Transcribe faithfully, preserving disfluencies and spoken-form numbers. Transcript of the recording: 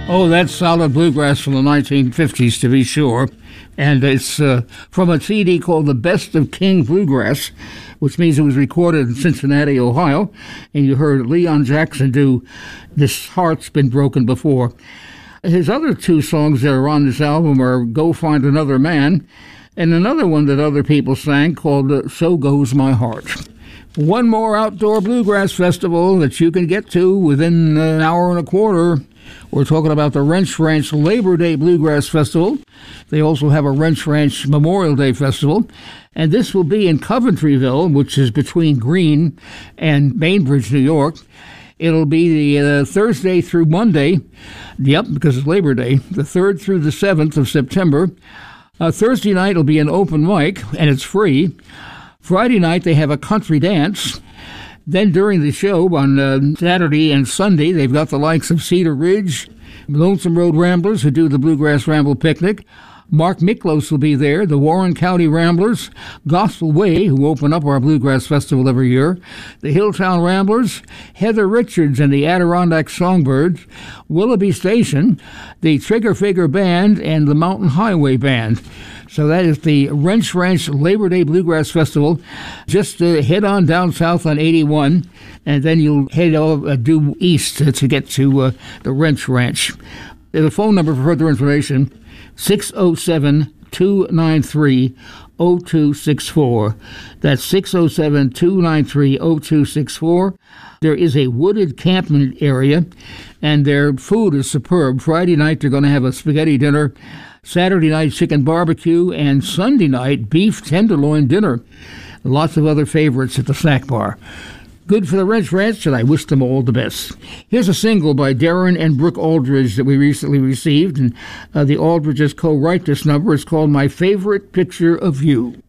Oh, that's solid bluegrass from the nineteen fifties, to be sure. And it's uh, from a C D called The Best of King Bluegrass, which means it was recorded in Cincinnati, Ohio. And you heard Leon Jackson do This Heart's Been Broken Before. His other two songs that are on this album are Go Find Another Man, and another one that other people sang called uh, So Goes My Heart. One more outdoor bluegrass festival that you can get to within an hour and a quarter. We're talking about the Wrench Ranch Labor Day Bluegrass Festival. They also have a Wrench Ranch Memorial Day Festival. And this will be in Coventryville, which is between Greene and Bainbridge, New York. It'll be the uh, Thursday through Monday. Yep, because it's Labor Day. The third through the seventh of September. Uh, Thursday night will be an open mic, and it's free. Friday night, they have a country dance. Then during the show on uh, Saturday and Sunday, they've got the likes of Cedar Ridge, Lonesome Road Ramblers, who do the Bluegrass Ramble Picnic. Mark Miklos will be there, the Warren County Ramblers, Gospel Way, who open up our Bluegrass Festival every year, the Hilltown Ramblers, Heather Richards and the Adirondack Songbirds, Willoughby Station, the Trigger Figure Band, and the Mountain Highway Band. So that is the Wrench Ranch Labor Day Bluegrass Festival. Just uh, head on down south on eighty-one, and then you'll head over, uh, due east to, to get to uh, the Wrench Ranch. The phone number for further information, six oh seven, two nine three, oh two six four. That's six oh seven, two nine three, oh two six four. There is a wooded campment area, and their food is superb. Friday night, they're going to have a spaghetti dinner. Saturday night, chicken barbecue, and Sunday night, beef tenderloin dinner. Lots of other favorites at the snack bar. Good for the Wrench Ranch, and I wish them all the best. Here's a single by Darren and Brooke Aldridge that we recently received, and uh, the Aldridges co-write this number. It's called My Favorite Picture of You.